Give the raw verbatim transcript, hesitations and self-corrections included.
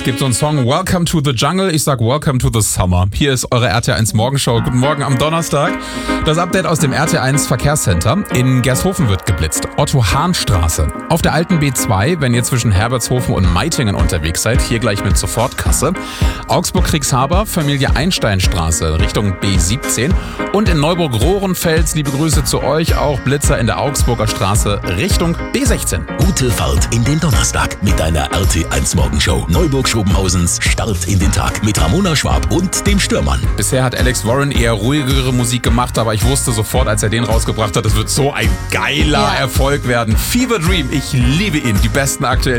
gibt so einen Song Welcome to the Jungle. Ich sag Welcome to the Summer. Hier ist eure R T eins Morgenshow. Guten Morgen am Donnerstag. Das Update aus dem R T eins Verkehrscenter. In Gershofen wird geblitzt. Otto-Hahn-Straße. Auf der alten B zwei, wenn ihr zwischen Herbertshofen und Meitingen unterwegs seid, hier gleich mit Sofortkasse. Augsburg-Kriegshaber, Familie Einsteinstraße Richtung B siebzehn. Und in Neuburg-Rohrenfels, liebe Grüße zu euch, auch Blitzer in der Augsburger Straße Richtung B sechzehn. Gute Fahrt in den Donnerstag mit deiner R T eins Morgenshow. Neuburg-Schobenhausens Start in den Tag mit Ramona Schwab und dem Stürmann. Bisher hat Alex Warren eher ruhigere Musik gemacht, aber ich wusste sofort, als er den rausgebracht hat, es wird so ein geiler Ja. Erfolg werden. Fever Dream, ich liebe ihn. Die besten aktuellen